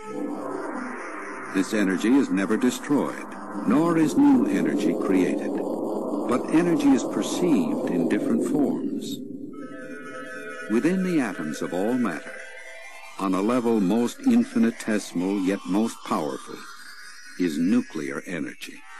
This energy is never destroyed, nor is new energy created. But energy is perceived in different forms. Within the atoms of all matter, on a level most infinitesimal yet most powerful, is nuclear energy.